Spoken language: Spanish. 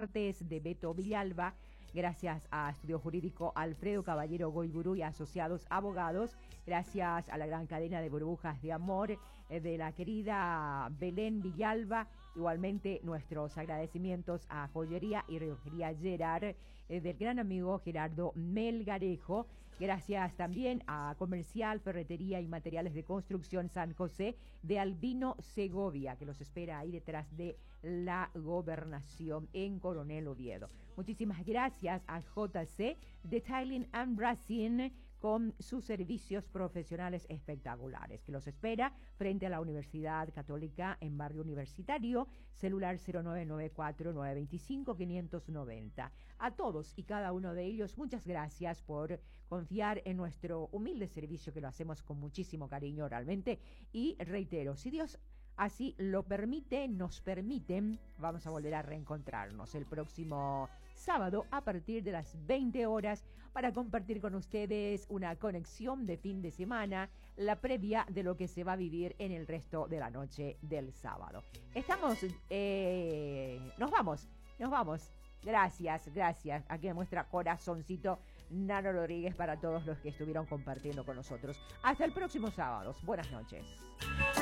Cortés de Beto Villalba. Gracias a Estudio Jurídico Alfredo Caballero Goiburú y Asociados Abogados. Gracias a la gran cadena de burbujas de amor de la querida Belén Villalba. Igualmente nuestros agradecimientos a Joyería y Relojería Gerard del gran amigo Gerardo Melgarejo. Gracias también a Comercial, Ferretería y Materiales de Construcción San José de Albino Segovia, que los espera ahí detrás de la Gobernación en Coronel Oviedo. Muchísimas gracias a JC Detailing and Bracing con sus servicios profesionales espectaculares, que los espera frente a la Universidad Católica en Barrio Universitario, celular 0994-925-590. A todos y cada uno de ellos, muchas gracias por confiar en nuestro humilde servicio, que lo hacemos con muchísimo cariño realmente, y reitero, si Dios así lo permite, nos permiten, vamos a volver a reencontrarnos el próximo sábado a partir de las 20 horas para compartir con ustedes una conexión de fin de semana, la previa de lo que se va a vivir en el resto de la noche del sábado. Nos vamos. Gracias. Aquí me muestra corazoncito Nano Rodríguez para todos los que estuvieron compartiendo con nosotros. Hasta el próximo sábado. Buenas noches.